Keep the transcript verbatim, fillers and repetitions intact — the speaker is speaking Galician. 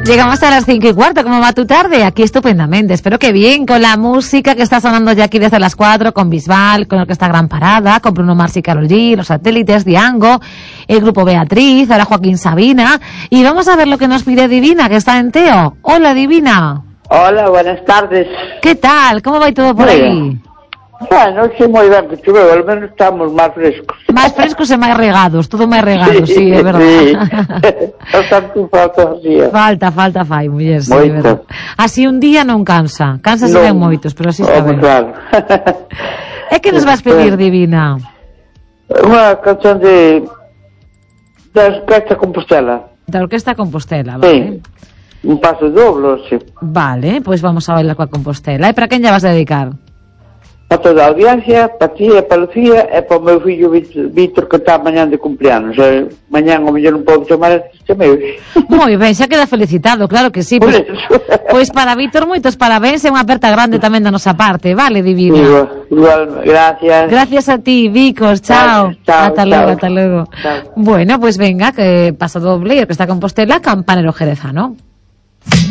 Llegamos a las cinco y cuarto. ¿Cómo va tu tarde? Aquí estupendamente. Espero que bien, con la música que está sonando ya aquí desde las cuatro, con Bisbal, con Orquesta Gran Parada, con Bruno Mars y Karol G, Los Satélites, Diango, el grupo Beatriz, ahora Joaquín Sabina. Y vamos a ver lo que nos pide Divina, que está en Teo. Hola, Divina. Hola, buenas tardes. ¿Qué tal? ¿Cómo va todo por Muy ahí? bien. Bueno, sí, moi ben, que choveu, al menos estamos máis frescos. Máis frescos e máis regados, todo máis regado, sí, sí, é verdad. Sí, bastante falta día. Falta, falta fai, muller, sí, Moito. é verdad. Así un día non cansa, cansa se ben moitos, pero así está oh, ben. Claro. É que nos vas pedir, Divina? Unha canción de da Orquesta Compostela. Da Orquesta Compostela, vale. Sí, un paso doble, sí. Vale, pois pues vamos a bailar coa Compostela. E para quen lla vas a dedicar? Para toda a audiencia, para ti e para Lucía e para o meu fillo Víctor, que está mañán de cumpleanos. E mañán o mellor non podo chamar este meu. Moi ben, xa queda felicitado, claro que sí. Pois, pois para Víctor, moitos parabéns e unha aperta grande tamén da nosa parte, vale, Divina? Igual, igual, gracias. Gracias a ti, Vicos, chao. Chao, Ata chao. logo, ata logo. Chao. Bueno, pois pues venga, que pasa doble, que está Compostela, Campanero Jerezano.